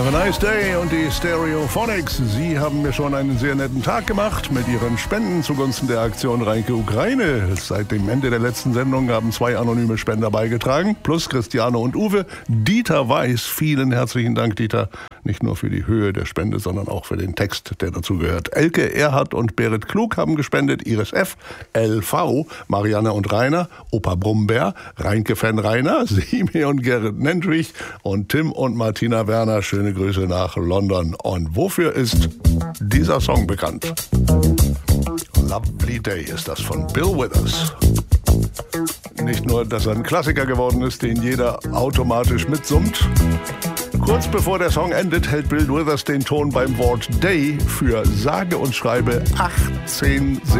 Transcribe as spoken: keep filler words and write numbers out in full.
Have a nice day und die Stereophonics. Sie haben mir schon einen sehr netten Tag gemacht mit Ihren Spenden zugunsten der Aktion Reinke Ukraine. Seit dem Ende der letzten Sendung haben zwei anonyme Spender beigetragen, plus Christiane und Uwe. Dieter Weiß, vielen herzlichen Dank, Dieter. Nicht nur für die Höhe der Spende, sondern auch für den Text, der dazu gehört. Elke Erhardt und Berit Klug haben gespendet. Iris F., L V., Marianne und Rainer, Opa Brummbär, Reinke-Fan Rainer, Simi und Gerrit Nendrich und Tim und Martina Werner. Schöne Grüße nach London. Und wofür ist dieser Song bekannt? Lovely Day ist das von Bill Withers. Nicht nur, dass er ein Klassiker geworden ist, den jeder automatisch mitsummt. Kurz bevor der Song endet, hält Bill Withers den Ton beim Wort Day für sage und schreibe achtzehn Sekunden.